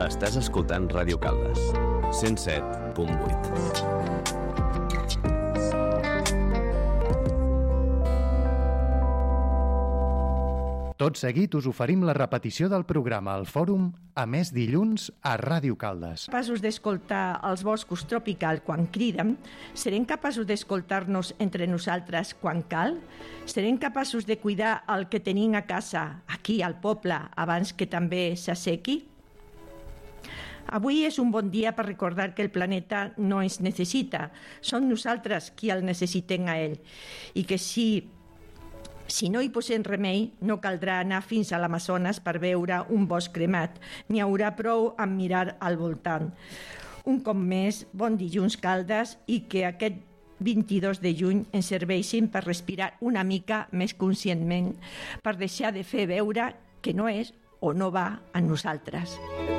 Estàs escoltant Ràdio Caldes, 107.8. Tot seguit us oferim la repetició del programa al Fòrum a més dilluns a Ràdio Caldes. Capaços d'escoltar els boscos tropicals quan criden? Serem capaços d'escoltar-nos entre nosaltres quan cal? Serem capaços de cuidar el que tenim a casa, aquí al poble, abans que també s'assequi? Avui és un bon dia per recordar que el planeta no ens necessita. Som nosaltres qui el necessitem a ell. I que si no hi posem remei, no caldrà anar fins a l'Amazones per veure un bosc cremat. N'hi haurà prou amb mirar al voltant. Un cop més, bon dilluns, Caldes, i que aquest 22 de juny ens serveixin per respirar una mica més conscientment, per deixar de fer veure que no és o no va a nosaltres.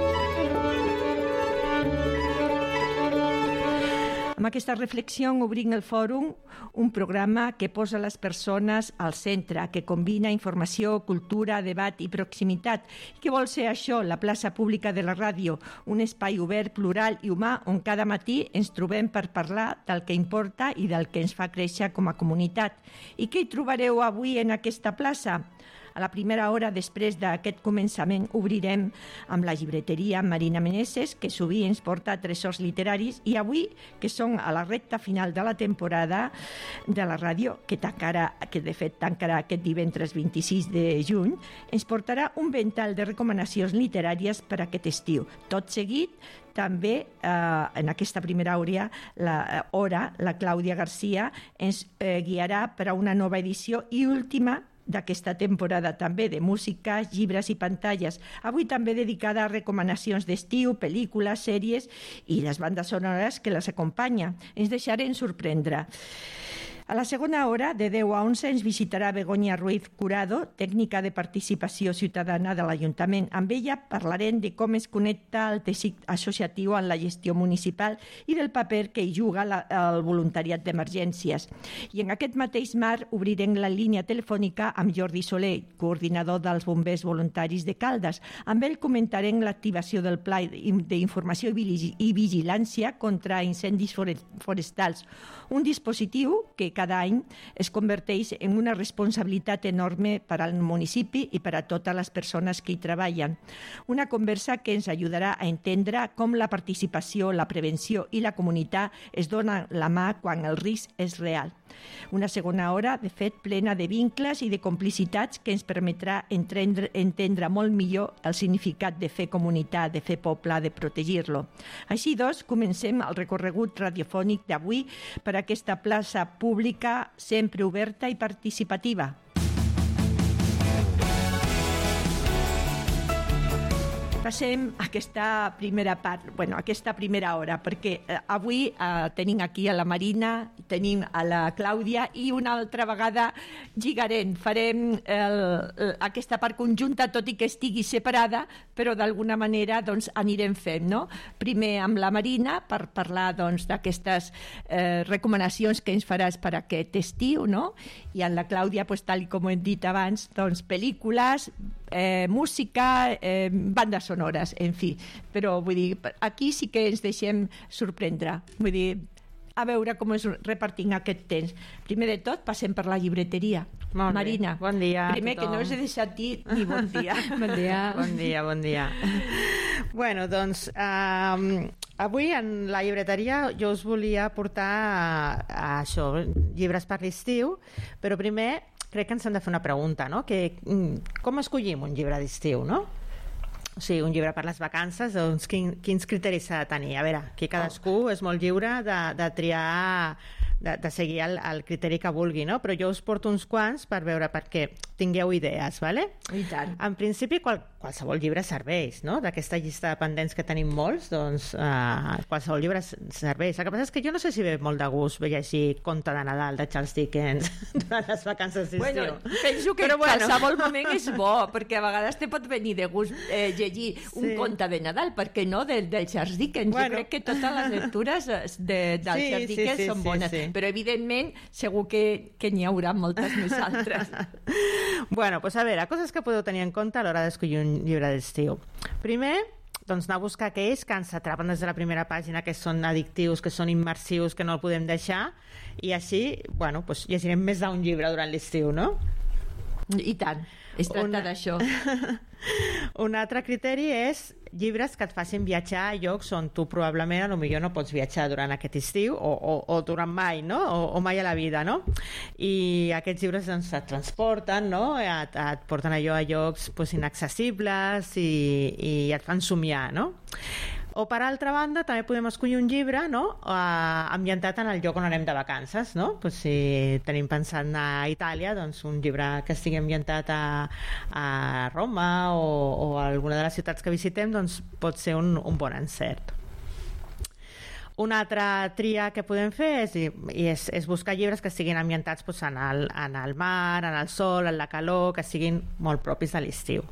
Amb aquesta reflexió obrim el Fòrum, un programa que posa les persones al centre, que combina informació, cultura, debat i proximitat. Què vol ser això, la plaça pública de la ràdio? Un espai obert, plural i humà on cada matí ens trobem per parlar del que importa i del que ens fa créixer com a comunitat. I què hi trobareu avui en aquesta plaça? A la primera hora després d'aquest començament obrirem amb la llibreteria Marina Meneses, que sovint ens porta tresors literaris, i avui, que som a la recta final de la temporada de la ràdio, que de fet tancarà aquest divendres 26 de juny, ens portarà un ventall de recomanacions literàries per a aquest estiu. Tot seguit, també en aquesta primera hora, la Clàudia Garcia ens guiarà per a una nova edició i última d'aquesta temporada també de música, llibres i pantalles. Avui també dedicada a recomanacions d'estiu, pel·lícules, sèries i les bandes sonores que les acompanya. Ens deixarem sorprendre. A la segona hora, de 10 a 11, ens visitarà Begoña Ruiz Curado, tècnica de participació ciutadana de l'Ajuntament. Amb ella parlarem de com es connecta el teixit associatiu en la gestió municipal i del paper que hi juga el voluntariat d'emergències. I en aquest mateix marc obrirem la línia telefònica amb Jordi Soler, coordinador dels bombers voluntaris de Caldes. Amb ell comentarem l'activació del Pla d'informació i vigilància contra incendis forestals, un dispositiu que cada any es converteix en una responsabilitat enorme per al municipi i per a totes les persones que hi treballen. Una conversa que ens ajudarà a entendre com la participació, la prevenció i la comunitat es donen la mà quan el risc és real. Una segona hora, de fet, plena de vincles i de complicitats que ens permetrà entendre molt millor el significat de fer comunitat, de fer poble, de protegir-lo. Així doncs, comencem el recorregut radiofònic d'avui per aquesta plaça pública sempre oberta i participativa. Passem a aquesta primera part, aquesta primera hora, perquè avui tenim aquí a la Marina, tenim a la Clàudia i una altra vegada lligarem, farem aquesta part conjunta, tot i que estigui separada, però d'alguna manera anirem fent, no? Primer amb la Marina per parlar d'aquestes recomanacions que ens faràs per aquest estiu, no? I amb la Clàudia, tal com hem dit abans, pel·lícules, música, bandes sonores, en fi. Però vull dir, aquí sí que ens deixem sorprendre. Vull dir, a veure com es repartim aquest temps. Primer de tot, passem per la llibreteria. Marina, bon dia primer que no us he deixat dir ni bon dia. Bon dia. Bon dia, bon dia. Bueno, doncs, avui en la llibreteria jo us volia portar això, llibres per l'estiu, però primer crec que ens hem de fer una pregunta, no? Com escollim un llibre d'estiu, no? O sigui, un llibre per les vacances, doncs quins criteris s'ha de tenir? A veure, aquí cadascú és molt lliure de triar, de seguir el criteri que vulgui, no? Però jo us porto uns quants per veure, perquè tingueu idees, ¿vale? I tant. En principi, qualsevol llibre serveix, no? D'aquesta llista de pendents que tenim molts, doncs qualsevol llibre serveix. El que passa és que jo no sé si ve molt de gust llegir Conte de Nadal de Charles Dickens durant les vacances d'estiu. Bueno, penso que qualsevol moment és bo, perquè a vegades te pot venir de gust llegir un conte de Nadal, per què no, del Charles Dickens. Jo crec que totes les lectures del Charles Dickens són bones, però evidentment segur que n'hi haurà moltes més altres. Bueno, pues a veure, coses que podeu tenir en compte a l'hora d'escollir un llibre d'estiu. Primer, doncs anar a buscar aquells que ens atrapen des de la primera pàgina, que són addictius, que són immersius, que no el podem deixar, i així, bueno, doncs llegirem més d'un llibre durant l'estiu, no? I tant, es tracta d'això. Un altre criteri és llibres que et facin viatjar a llocs on tu probablement potser no pots viatjar durant aquest estiu o durant mai, no? O mai a la vida, no? I aquests llibres doncs, et transporten, no? Et porten allò a llocs doncs, inaccessibles i et fan somiar, no? O per altra banda també podem escollir un llibre, no? Ambientat en el lloc on anem de vacances, no? Pues si tenim pensat anar a Itàlia, doncs un llibre que estigui ambientat a Roma o a alguna de les ciutats que visitem, doncs pot ser un bon encert. Una altra tria que podem fer és buscar llibres que estiguin ambientats doncs, en el mar, en el sol, en la calor, que siguin molt propis de l'estiu.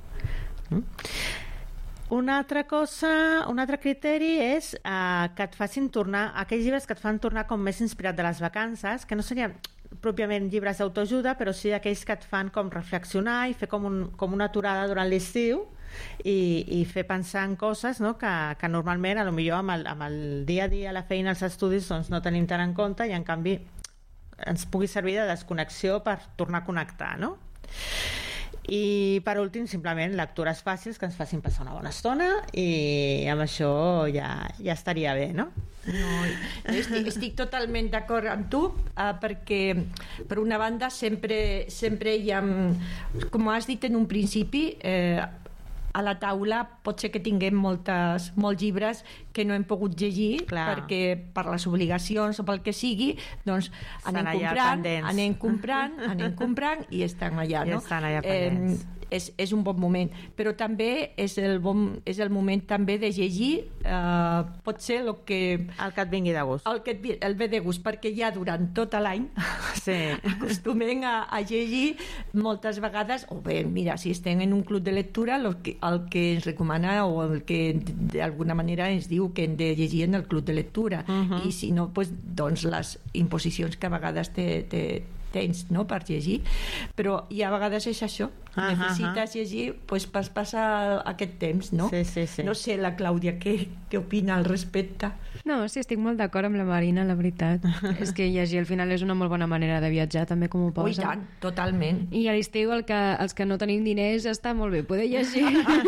Una altra criteri és que et facin tornar, aquells llibres que et fan tornar com més inspirat de les vacances, que no serien pròpiament llibres d'autoajuda, però sí aquells que et fan com reflexionar i fer com una aturada durant l'estiu i fer pensar en coses, no? que normalment potser amb el dia a dia, la feina, els estudis doncs no tenim tant en compte i en canvi ens pugui servir de desconnexió per tornar a connectar, no? I per últim simplement lectures fàcils que ens facin passar una bona estona i amb això ja estaria bé, no? No, estic totalment d'acord amb tu perquè per una banda sempre hi ha, com has dit en un principi, a la taula pot ser que tinguem molts llibres que no hem pogut llegir. Clar. Perquè per les obligacions o pel que sigui, doncs anem comprant i estan allà, no? Estan allà pendents. És un bon moment, però també és el moment també de llegir potser el que et vingui de gust, el ve de gust, perquè ja durant tot l'any acostumem a llegir moltes vegades, o bé, mira, si estem en un club de lectura, el que ens recomana o el que d'alguna manera ens diu que hem de llegir en el club de lectura, i si no, doncs les imposicions que a vegades tens, no?, per llegir, però i a vegades és això, necessites llegir doncs, per passar aquest temps, no? Sí. No sé, la Clàudia, què opina al respecte? No, sí, estic molt d'acord amb la Marina, la veritat. És que llegir al final és una molt bona manera de viatjar, també, com ho posa. I tant, totalment. I a l'estiu els que no tenim diners està molt bé poder llegir.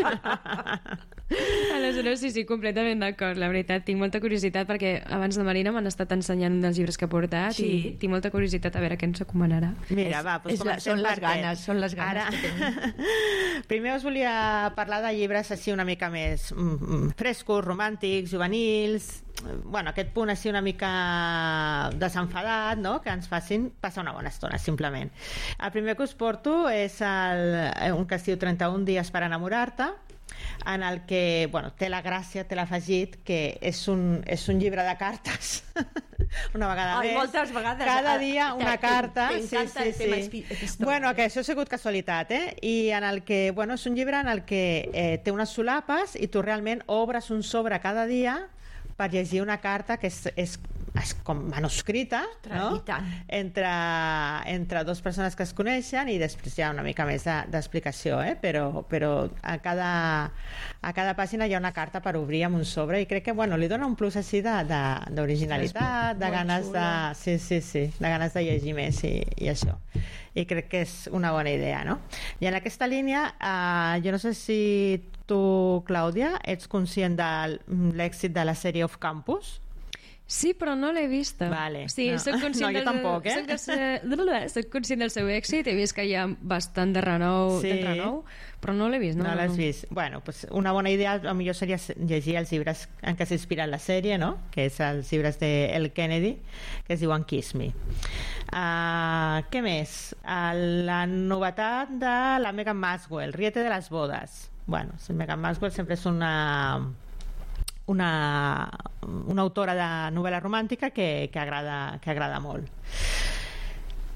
Aleshores, sí, completament d'acord, la veritat. Tinc molta curiositat perquè abans de Marina m'han estat ensenyant dels llibres que ha portat i tinc molta curiositat a veure què ens recomanarà. Mira, va, doncs són les ganes. Ara, primer us volia parlar de llibres així una mica més frescos, romàntics, juvenils, bueno, aquest punt així una mica desenfadat, no?, que ens facin passar una bona estona, simplement. El primer que us porto és un que es diu 31 dies per enamorar-te, en el que, bueno, té la gràcia, té l'afegit que és un llibre de cartes una vegada més, moltes vegades, cada dia una carta. T'encanta el tema epistòric. Bueno, que això ha sigut casualitat, i en el que, bueno, és un llibre en el que té unes solapes i tu realment obres un sobre cada dia per llegir una carta que és com manuscrita, no? Entre dues persones que es coneixen, i després hi ha una mica més d'explicació, però a cada pàgina hi ha una carta per obrir amb un sobre, i crec que, bueno, li dona un plus així d'originalitat, de ganes de ganes de llegir més i això, i crec que és una bona idea, no? I en aquesta línia, jo no sé si tu, Clàudia, ets conscient de l'èxit de la sèrie Off Campus? Sí, però no l'he vista. Vale. Sí, soc conscient jo tampoc, soc conscient del seu èxit, he vist que hi ha bastant de renou, però no l'he vist. No l'has vist. Bueno, pues una bona idea potser seria llegir els llibres en què s'ha inspirat la sèrie, no?, que és els llibres d'El Kennedy, que es diuen Kiss Me. Què més? La novetat de la Meghan Maxwell, Riete de las bodas. Bueno, Meghan Maxwell sempre és una autora de novel·la romàntica que agrada molt.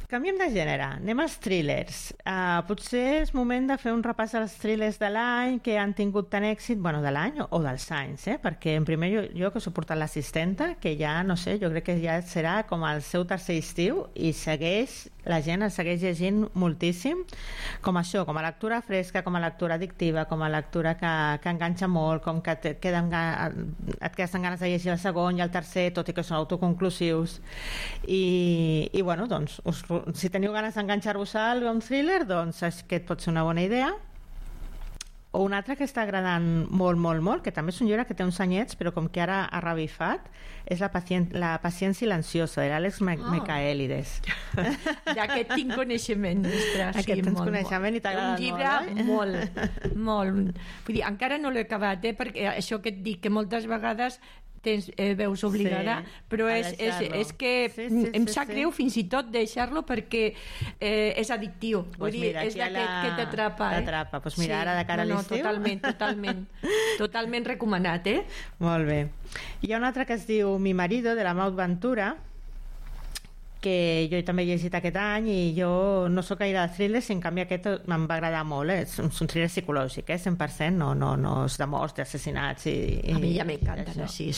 Canviem de gènere, anem als thrillers. Potser és moment de fer un repàs als thrillers de l'any que han tingut tant èxit, bueno, de l'any o dels anys, perquè en primer lloc us he portat l'Assistenta, que ja, no sé, jo crec que ja serà com el seu tercer estiu i la gent el segueix llegint moltíssim, com això, com a lectura fresca, com a lectura addictiva, com a lectura que enganxa molt, com que et quedes amb ganes de llegir el segon i el tercer, tot i que són autoconclusius. I bueno, doncs, si teniu ganes d'enganxar-vos a un thriller, doncs aquest pot ser una bona idea. O un altre que està agradant molt, molt, molt, que també és un llibre que té uns anyets, però com que ara ha revifat, és La pacient silenciosa, de l'Àlex Michaelides. D'aquest tinc coneixement, ostres. Aquest tens coneixement i t'agrada molt, un llibre molt. Vull dir, encara no l'he acabat, perquè això que et dic, que moltes vegades veus obligada, però és que em sap greu fins i tot deixar-lo perquè és addictiu. Vull dir, és d'aquest que t'atrapa. T'atrapa. Doncs mira, ara de cara a l'estiu... Totalment recomanat, Molt bé. Hi ha un altre que es diu Mi marido, de la Maud Ventura, que jo també he llegit aquest any i jo no sóc gaire de thrillers, en canvi aquest me'n va agradar molt, és un thriller psicològic, 100%, no és de morts, d'assassinats a mi ja m'encanten així.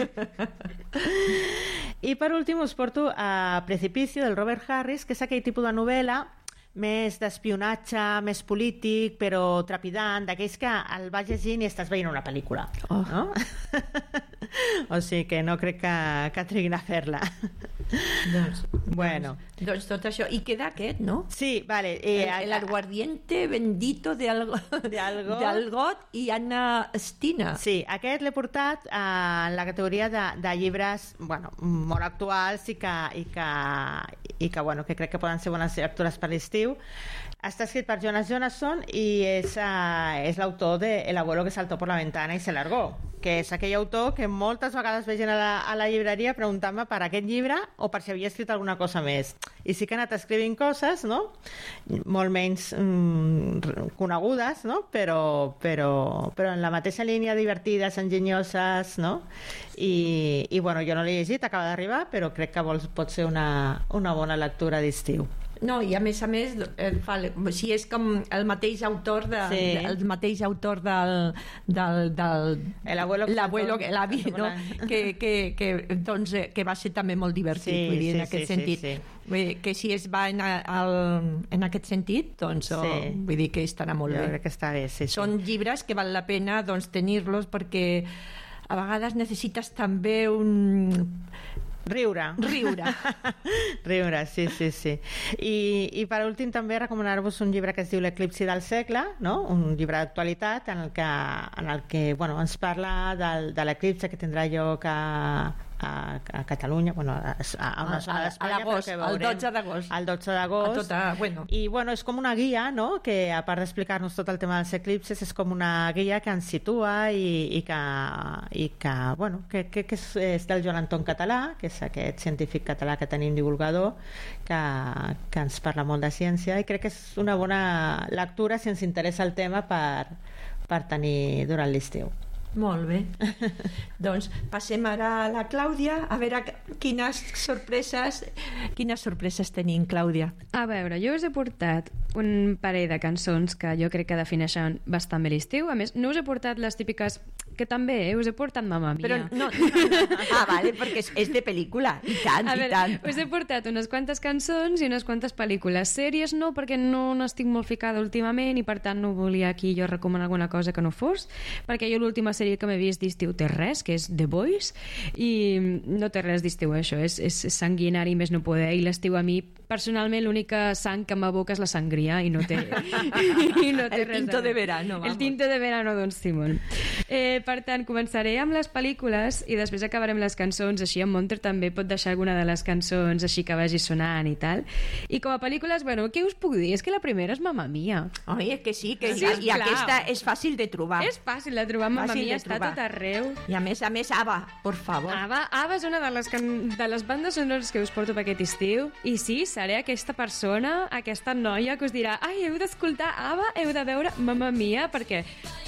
I per últim us porto a Precipicio, del Robert Harris, que és aquell tipus de novel·la més d'espionatge, més polític, però trepidant, d'aquells que el vas llegint i estàs veient una pel·lícula. No? O sigui que no crec que triguin a fer-la. Doncs tot això. I queda aquest, no? Sí, vale. El aguardiente bendito de Algot i Anna Stina. Sí, aquest l'he portat en la categoria de llibres molt actuals i que crec que poden ser bones lectures per l'estiu. Està escrit per Jonas Jonasson i és l'autor de El abuelo que saltó por la ventana y se largó, que és aquell autor que moltes vegades veien a la llibreria preguntant-me per aquest llibre o per si havia escrit alguna cosa més. I sí que ha anat escrivint coses, no? Molt menys conegudes, no? Però en la mateixa línia, divertides, enginyoses, no? I jo no l'he llegit, acaba d'arribar, però crec que pot ser una bona lectura d'estiu. No, i a més, si és com el mateix autor l'abuelo, l'avi, no? que va ser també molt divertit, vull dir, en aquest sentit. Que si es va en aquest sentit, doncs vull dir que estarà molt bé. Jo crec que està bé, sí. Són llibres que val la pena tenir-los perquè a vegades necessites també Riure, sí. I per últim també recomanar-vos un llibre que es diu L'eclipsi del segle, no? Un llibre d'actualitat en el que ens parla de l'eclipsi que tindrà lloc a Catalunya, a una zona d'Espanya, el 12 d'agost. El 12 d'agost. I és com una guia, no? Que a part d'explicar-nos tot el tema dels eclipsis, és com una guia que ens situa i que és del Joan Anton Català, que és aquest científic català que tenim, divulgador, que ens parla molt de ciència, i crec que és una bona lectura si ens interessa el tema per tenir durant l'estiu. Molt bé. Doncs passem ara a la Clàudia, a veure quines sorpreses tenim, Clàudia. A veure, jo us he portat un parell de cançons que jo crec que defineixen bastant bé l'estiu. A més, no us he portat les típiques que també, us he portat Mamma Mia. Però no. Vale, perquè és de pel·lícula, i tant, i tant. Us he portat unes quantes cançons i unes quantes pel·lícules. Sèries no, perquè no n'estic molt ficada últimament i per tant no volia aquí jo recomanar alguna cosa que no fos, perquè jo l'última sèrie que m'he vist d'estiu té res, que és The Boys, i no té res d'estiu, això, és sanguinari més no poder, i l'estiu a mi, personalment, l'única sang que m'aboca és la sangria, i no té el tinto de verano. El tinto de verano, doncs, Simón. Per tant, començaré amb les pel·lícules i després acabarem les cançons, així en Monter també pot deixar alguna de les cançons així que vagi sonant i tal. I com a pel·lícules, què us puc dir? És que la primera és Mamma Mia. Oi, és que sí, i aquesta és fàcil de trobar. És fàcil de trobar, Mamma Mia està tot arreu. I a més, ABBA, por favor. ABBA és una de les bandes sonores que us porto per aquest estiu, i sí, seré aquesta persona, aquesta noia que us dirà, ai, heu d'escoltar ABBA, heu de veure Mamma Mia, perquè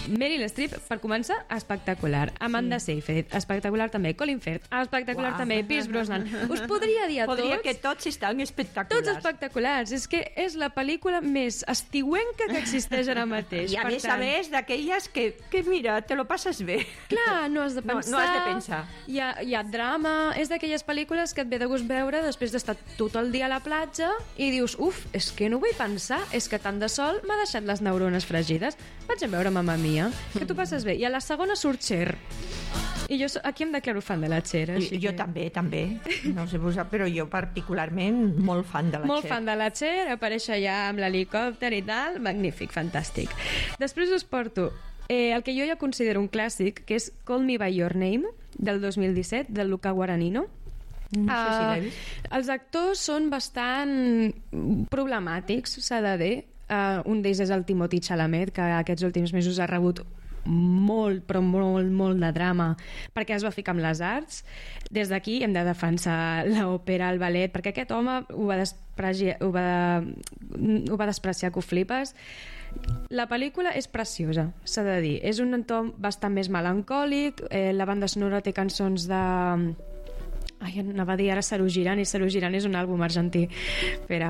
Meryl Streep, per començar, espectacular. Amanda Seyfried, espectacular també. Colin Firth, espectacular també. Pierce Brosnan. Us podria dir a tots... Podria que tots estan espectaculars. Tots espectaculars. És que és la pel·lícula més estiuenca que existeix ara mateix. I a més, d'aquelles que mira, te lo passes bé. Clar, no has de pensar. No has de pensar. Hi ha drama. És d'aquelles pel·lícules que et ve de gust veure després d'estar tot el dia a la platja i dius, és que no vull pensar, és que tant de sol m'ha deixat les neurones fregides. Vaig a veure Mamma Mia, que tu passes bé. I a la segona surt Cher. I jo aquí em declaro fan de la Cher. Jo també. No sé vosaltres, però jo particularment molt fan de la Cher. Molt fan de la Cher, apareix allà amb l'helicòpter i tal. Magnífic, fantàstic. Després us porto el que jo ja considero un clàssic, que és Call Me By Your Name, del 2017, del Luca Guadagnino. No sé si l'he vist. Els actors són bastant problemàtics, s'ha de dir. Un d'ells és el Timothée Chalamet, que aquests últims mesos ha rebut molt, però molt de drama perquè es va ficar amb les arts. Des d'aquí hem de defensar l'òpera, el ballet, perquè aquest home ho va despreciar que ho flipes. La pel·lícula és preciosa, s'ha de dir. És un entorn bastant més melancòlic, la banda sonora té cançons de... anava a dir ara Saru Girán, i Saru Girán és un àlbum argentí. Espera.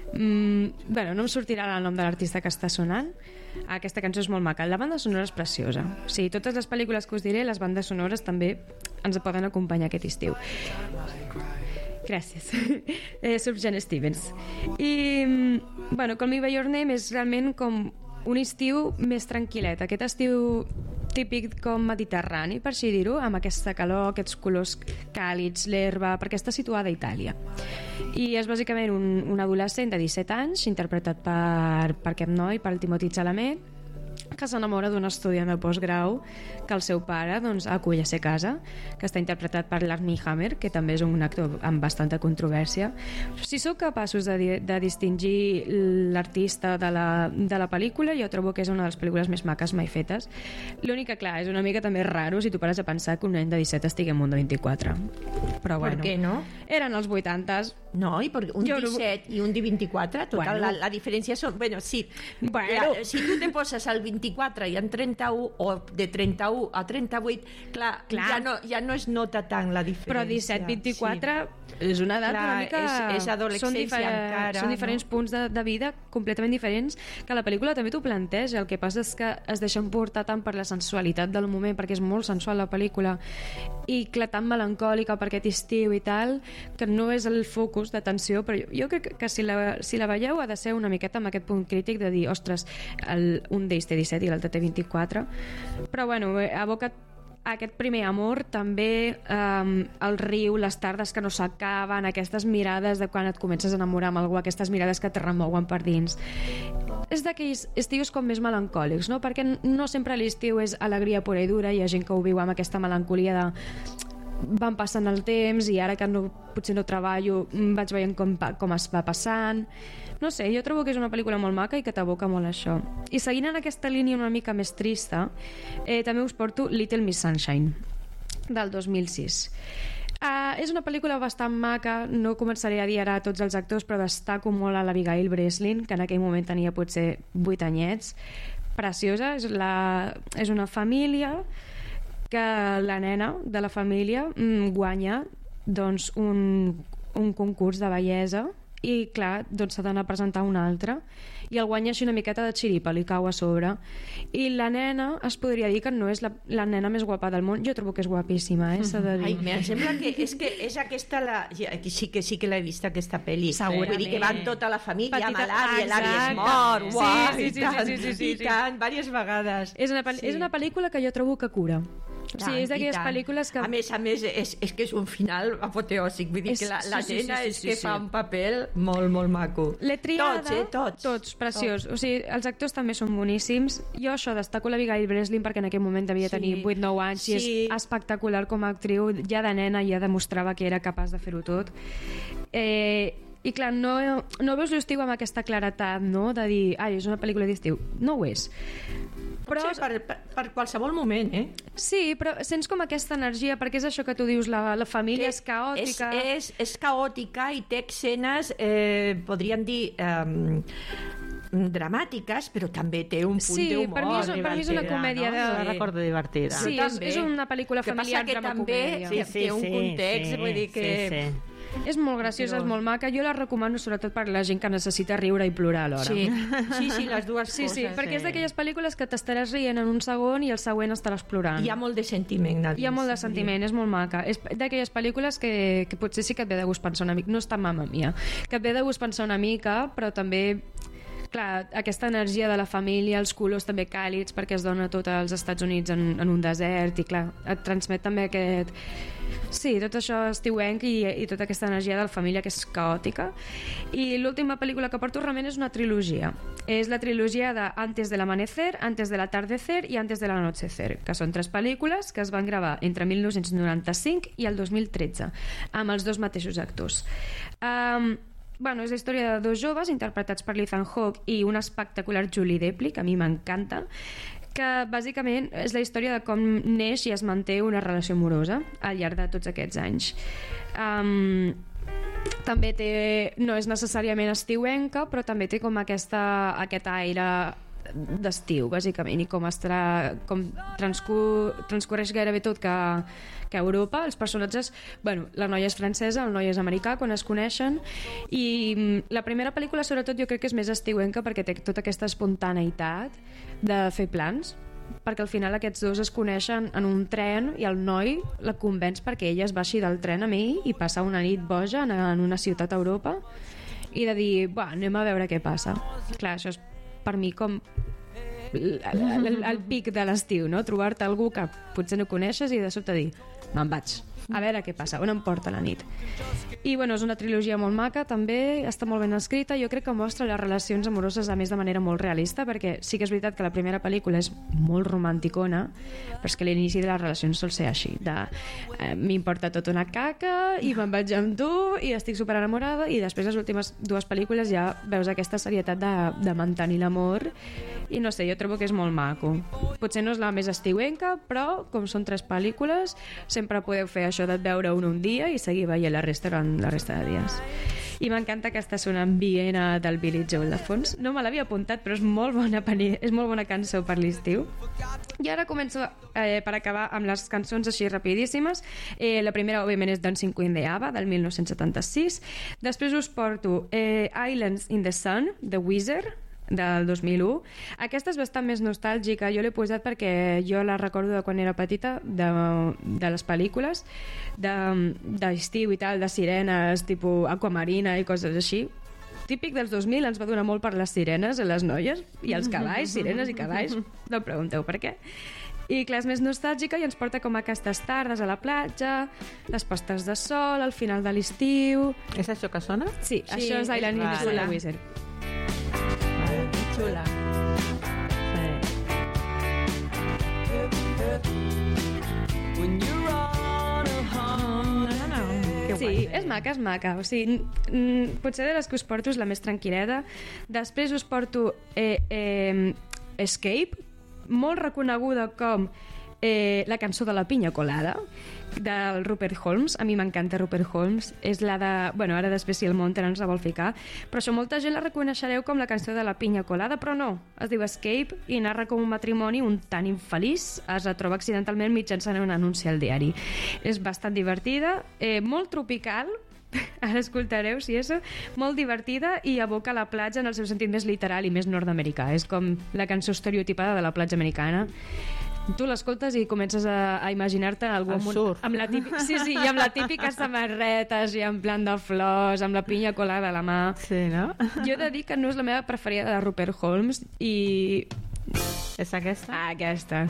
No em sortirà el nom de l'artista que està sonant. Aquesta cançó és molt maca. La banda sonora és preciosa. O sigui, totes les pel·lícules que us diré, les bandes sonores també ens poden acompanyar aquest estiu. Gràcies. Soc Jane Stevens. I, Call Me By Your Name és realment com un estiu més tranquil·let. Aquest estiu típic com mediterrani, per així dir-ho, amb aquesta calor, aquests colors càlids, l'herba, perquè està situada a Itàlia. I és bàsicament un adolescent de 17 anys, interpretat per aquest noi, per el Timothée Chalamet, que s'enamora d'un estudiant de postgrau que el seu pare acull a ser casa, que està interpretat per l'Armie Hammer, que també és un actor amb bastanta controvèrsia. Si sou capaços de distingir l'artista de la pel·lícula, jo trobo que és una de les pel·lícules més maques mai fetes. L'únic que, clar, és una mica també raro si tu pares a pensar que un nen de 17 estigui en un de 24. Però bueno, per què no? Eren els 80s. No, i un 17 i un de 24, total, la diferència són... Si tu te poses al 24 i en 31, o de 31 a 38, clar. Ja no es nota tant la diferència. Però 17-24 és una edat una mica... És adolescència encara. Són diferents punts de vida completament diferents, que la pel·lícula també t'ho planteja. El que passa és que es deixen portar tant per la sensualitat del moment, perquè és molt sensual la pel·lícula, i clar, tan melancòlica per aquest estiu i tal, que no és el focus d'atenció, però jo crec que si la veieu ha de ser una miqueta amb aquest punt crític de dir, ostres, un d'ells té 17 i l'altre té 24, però aboca aquest primer amor, també el riu, les tardes que no s'acaben, aquestes mirades de quan et comences a enamorar amb algú, aquestes mirades que et remouen per dins. És d'aquells estius com més melancòlics, no? Perquè no sempre l'estiu és alegria pura i dura, hi ha gent que ho viu amb aquesta melancolia de van passant el temps i ara que potser no treballo vaig veient com es va passant. No sé, jo trobo que és una pel·lícula molt maca i que t'aboca molt això. I seguint en aquesta línia una mica més trista, també us porto Little Miss Sunshine, del 2006. És una pel·lícula bastant maca, no començaré a dir ara tots els actors, però destaco molt a l'Abigail Breslin, que en aquell moment tenia potser 8 anyets. Preciosa, és una família que la nena de la família guanya un concurs de bellesa i clar, s'ha d'anar a presentar un altre i el guanya així una miqueta de xiripa, li cau a sobre, i la nena es podria dir que no és la nena més guapa del món. Jo trobo que és guapíssima, s'ha de dir. Em sembla que és aquesta sí que l'he vist, aquesta pel·li. Segurament. Vull dir que van tota la família amb l'avi és mort, i tant, diverses vegades. És una pel·lícula que jo trobo que cura. O sigui, és d'aquelles pel·lícules que... A més, és que és un final apoteòsic. Vull dir que la nena és que fa un paper molt, molt maco. L'he triada. Tots, preciós. O sigui, els actors també són boníssims. Jo destaco l'Abigail Breslin perquè en aquell moment devia tenir 8-9 anys i és espectacular com a actriu. Ja de nena ja demostrava que era capaç de fer-ho tot. I clar, no veus l'estiu amb aquesta claretat, no? De dir, és una pel·lícula d'estiu. No ho és. Però per qualsevol moment, Sí, però sents com aquesta energia, perquè és això que tu dius, la família és caòtica. És caòtica i té escenes, podríem dir, dramàtiques, però també té un punt d'humor. Sí, per mi és una comèdia. No? La recordo divertida. Sí, és una pel·lícula familiar, drama-comèdia. Que té un context, vull dir que... Sí. És molt graciosa, és molt maca. Jo la recomano sobretot per la gent que necessita riure i plorar alhora. Sí, les dues coses. Sí, perquè és d'aquelles pel·lícules que t'estaràs rient en un segon i el següent estaràs plorant. Hi ha molt de sentiment. Hi ha molt de sentiment, és molt maca. És d'aquelles pel·lícules que potser sí que et ve de gust pensar una mica. No està Mamma Mia. Que et ve de gust pensar una mica, però també... Clar, aquesta energia de la família, els colors també càlids, perquè es dona tot als Estats Units en un desert, i clar, et transmet també aquest... Sí, tot això estiuenc i tota aquesta energia de la família que és caòtica. I l'última pel·lícula que porto realment és una trilogia. És la trilogia de Antes del Amanecer, Antes del Atardecer i Antes del Anochecer, que són 3 pel·lícules que es van gravar entre 1995 i el 2013, amb els 2 mateixos actors. És la història de 2 joves interpretats per Ethan Hawke i una espectacular Julie Delpy, que a mi m'encanta, que bàsicament és la història de com neix i es manté una relació amorosa al llarg de tots aquests anys. També no és necessàriament estiuenca, però també té com aquest aire d'estiu, bàsicament, i com transcorreix gairebé tot que a Europa. Els personatges, la noia és francesa, el noi és americà quan es coneixen, i la primera pel·lícula sobretot jo crec que és més estiuenca perquè té tota aquesta espontaneïtat de fer plans, perquè al final aquests dos es coneixen en un tren i el noi la convenç perquè ella es baixi del tren amb ell i passar una nit boja en una ciutat a Europa i de dir, anem a veure què passa. Clar, això és per mi com el pic de l'estiu, no? Trobar-te algú que potser no coneixes i de sobte dir, me'n vaig, a veure què passa, on em porta la nit. I és una trilogia molt maca, també està molt ben escrita. Jo crec que mostra les relacions amoroses a més de manera molt realista, perquè sí que és veritat que la primera pel·lícula és molt romanticona, però és que l'inici de les relacions sol ser així, de m'importa tot una caca i me'n vaig amb tu i estic superenamorada, i després les últimes 2 pel·lícules ja veus aquesta serietat de mantenir l'amor, i no sé, jo trobo que és molt maco. Potser no és la més estiuenca, però com són 3 pel·lícules sempre podeu fer això de veure un dia i seguir veient la resta durant la resta de dies. I m'encanta que està sonant Viena del Billy Joel de fons. No me l'havia apuntat, però és molt bona cançó per l'estiu. I ara començo per acabar amb les cançons així rapidíssimes. La primera òbviament és Dancing Queen de ABBA del 1976. Després us porto Islands in the Sun de Weezer del 2001. Aquesta és bastant més nostàlgica. Jo l'he posat perquè jo la recordo de quan era petita, de les pel·lícules d'estiu i tal, de sirenes tipus Aquamarina i coses així. Típic dels 2000, ens va donar molt per les sirenes a les noies i els cavalls, sirenes i cavalls, no pregunteu per què. I clar, és més nostàlgica i ens porta com aquestes tardes a la platja, les postes de sol al final de l'estiu. És això que sona? Sí, això és Island in the Sun de Weezer. Xula. Sí, és maca. O sigui, potser de les que us porto és la més tranquil·leta. Després us porto Escape, molt reconeguda com la cançó de la pinya colada, del Rupert Holmes. A mi m'encanta Rupert Holmes. És la de... Bueno, ara després si el Monter ens la vol ficar, però això molta gent la reconeixereu com la cançó de la pinya colada, però no. Es diu Escape i narra com un matrimoni un tant infeliç es retroba accidentalment mitjançant un anunci al diari. És bastant divertida, molt tropical, ara escoltareu si és molt divertida i evoca la platja en el seu sentit més literal i més nord-americà. És com la cançó estereotipada de la platja americana. Tu l'escoltes i comences a imaginar-te algú amb la típica, sí, i amb la típica samarretes i en plan de flors, amb la pinya colada a la mà. Sí, no? Jo he de dir que no és la meva preferida de Rupert Holmes i... És aquesta? Aquesta.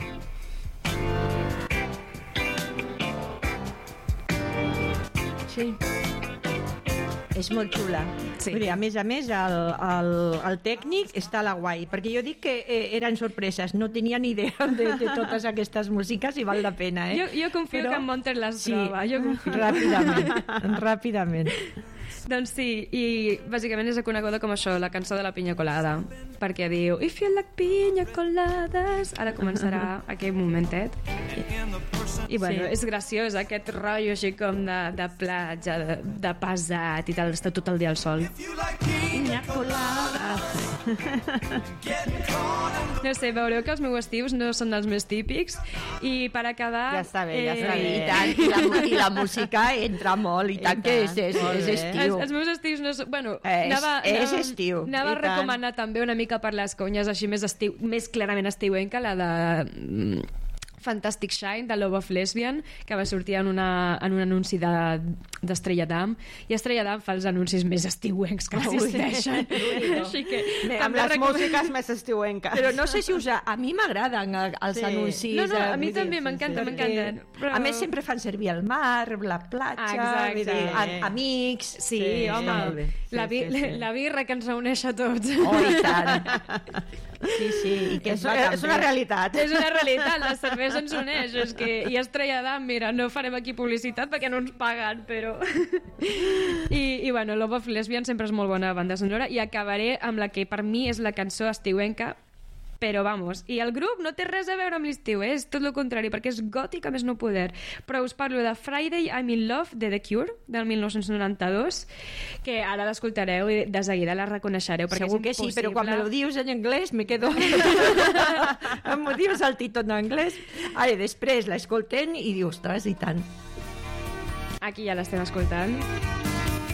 Sí. És molt xula. Sí. Vull dir, a més, el tècnic està a la guai, perquè jo dic que eren sorpreses, no tenia ni idea de totes aquestes músiques i val la pena. Jo confio que en Monter les troba. Jo confio. Ràpidament. Doncs sí, i bàsicament és coneguda com això, la cançó de la pinya colada, perquè diu If you like pinya coladas, ara començarà aquell momentet. I bueno, és graciós aquest rotllo així com de platja, de pesat i tal, està tot el dia al sol. No sé, veureu que els meus estius no són els més típics i per acabar... Ja està bé, ja està bé. I tant, i la música entra molt, i tant que és estiu. Els meus estius no són... Bueno, és estiu. Anava a recomanar també una mica per les conyes així més clarament estiuenca, la de Fantastic Shine, de Love of Lesbian, que va sortir en un anunci d'Estrella Damm, i Estrella Damm fa els anuncis més estiuencs que existeixen. Així que amb les músiques més estiuenques. Però no sé si a mi m'agraden els anuncis. No, a mi també m'encanten. A més, sempre fan servir el mar, la platja, amics... Sí, home, la birra que ens reuneix a tots. Oh, i tant. Sí, i que és una realitat. És una realitat, la cervesa ens uneix. I Estrella Damm, mira, no farem aquí publicitat perquè no ens paguen, però... I bueno, Love of Lesbian sempre és molt bona banda sonora, i acabaré amb la que per mi és la cançó estiuenca, però vamos, i el grup no té res a veure amb l'estiu, és tot el contrari, perquè és gòtic a més no poder, però us parlo de Friday I'm in Love de The Cure del 1992, que ara l'escoltareu i de seguida la reconeixereu, perquè segur que sí, però quan me lo dius en anglès me quedo em dius el títol en anglès, després l'escoltem i dius, ostres, i tant. Aquí ja l'estem escoltant.